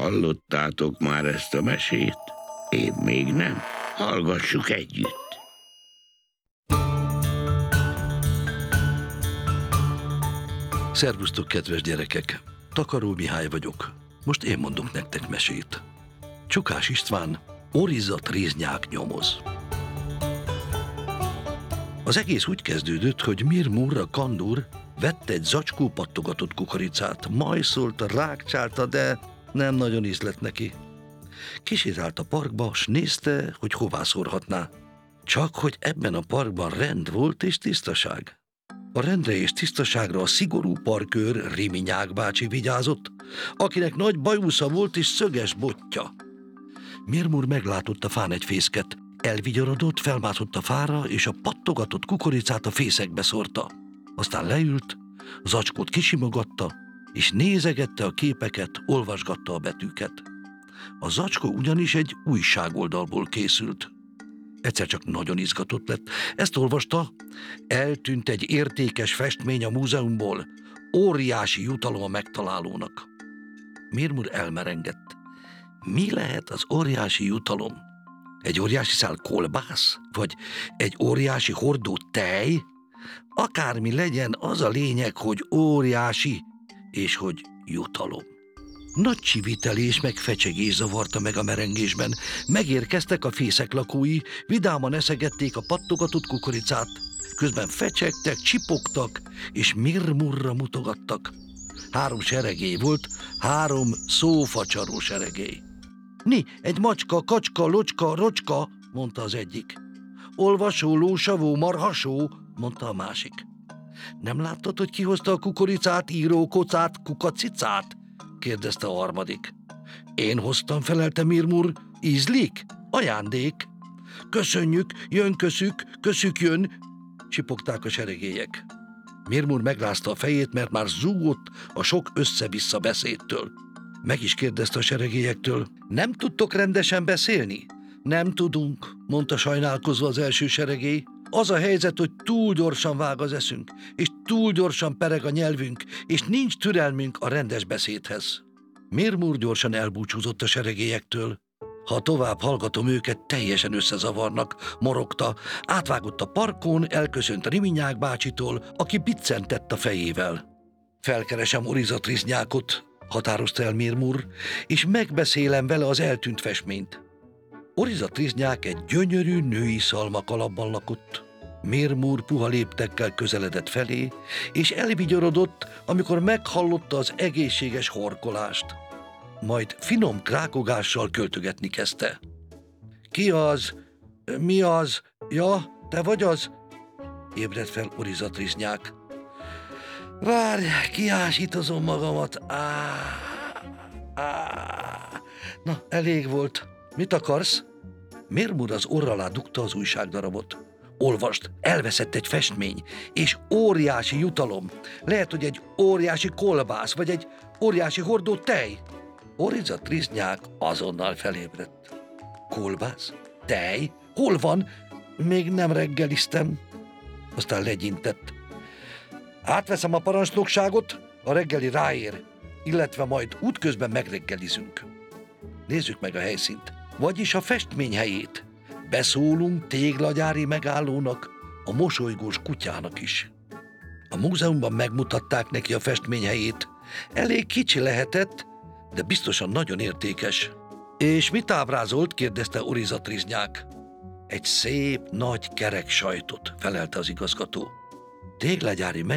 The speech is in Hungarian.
Hallottátok már ezt a mesét? Én még nem. Hallgassuk együtt. Szervusztok, kedves gyerekek! Takaró Mihály vagyok. Most én mondok nektek mesét. Csukás István, Orizat Riznyák nyomoz. Az egész úgy kezdődött, hogy Mirmur, a kandúr, vett egy zacskó pattogatott kukoricát, majszolta, rákcsálta, de nem nagyon ízlett neki. Kisétált a parkba, s nézte, hogy hová szórhatná. Csak hogy ebben a parkban rend volt és tisztaság. A rendre és tisztaságra a szigorú parkőr Riminyák bácsi vigyázott, akinek nagy bajusza volt és szöges botja. Mirmur meglátott a fán egy fészket, elvigyorodott, felmászott a fára, és a pattogatott kukoricát a fészekbe szórta. Aztán leült, zacskót kisimogatta, és nézegette a képeket, olvasgatta a betűket. A zacskó ugyanis egy újságoldalból készült. Egyszer csak nagyon izgatott lett. Ezt olvasta: eltűnt egy értékes festmény a múzeumból, óriási jutalom a megtalálónak. Mirmur elmerengett. Mi lehet az óriási jutalom? Egy óriási szál kolbász? Vagy egy óriási hordó tej? Akármi legyen, az a lényeg, hogy óriási, és hogy jutalom. Nagy csivitelés meg fecsegés zavarta meg a merengésben. Megérkeztek a fészek lakói, vidáman eszegették a pattogatott kukoricát. Közben fecsegtek, csipogtak, és Mirmurra mutogattak. 3 seregély volt, 3 szófacsaró seregély. Ni, egy macska, kacska, locska, rocska, mondta az egyik. Olvasó, lósavó, marhasó, mondta a másik. Nem láttad, hogy kihozta a kukoricát, író, kocát, kukacicát? kérdezte a harmadik. Én hoztam, felelte Mirmur. Ízlik? Ajándék. Köszönjük, jön köszük, köszük jön, csipogták a seregélyek. Mirmur megrázta a fejét, mert már zúgott a sok össze-vissza beszédtől. Meg is kérdezte a seregélyektől: nem tudtok rendesen beszélni? Nem tudunk, mondta sajnálkozva az első seregély. Az a helyzet, hogy túl gyorsan vág az eszünk, és túl gyorsan pereg a nyelvünk, és nincs türelmünk a rendes beszédhez. Mirmur gyorsan elbúcsúzott a seregélyektől. Ha tovább hallgatom őket, teljesen összezavarnak, morogta, átvágott a parkon, elköszönt Riminyák bácsitól, aki biccentett a fejével. Felkeresem Orizat Riznyákot, határozta el Mirmur, és megbeszélem vele az eltűnt festményt. Orizat Riznyák egy gyönyörű női szalmakalapban lakott. Mirmur puha léptekkel közeledett felé, és elvigyorodott, amikor meghallotta az egészséges horkolást. Majd finom krákogással költögetni kezdte. Ki az? Mi az? Ja, te vagy az? Ébredt fel Orizat Riznyák. Várj, kiásítozom magamat. Na, elég volt. Mit akarsz? Mirmur az orra alá dugta az újságdarabot. Olvasd, elveszett egy festmény, és óriási jutalom. Lehet, hogy egy óriási kolbász, vagy egy óriási hordó tej. Orizat Riznyák azonnal felébredt. Kolbász? Tej? Hol van? Még nem reggeliztem. Aztán legyintett. Átveszem a parancsnokságot, a reggeli ráér, illetve majd útközben megreggelizünk. Nézzük meg a helyszínt, vagyis a festmény helyét. Beszólunk téglagyári megállónak, a mosolygós kutyának is. A múzeumban megmutatták neki a festmény helyét. Elég kicsi lehetett, de biztosan nagyon értékes. És mit ábrázolt? kérdezte Orizat Riznyák. Egy szép, nagy kerek sajtot, felelte az igazgató. Téglagyári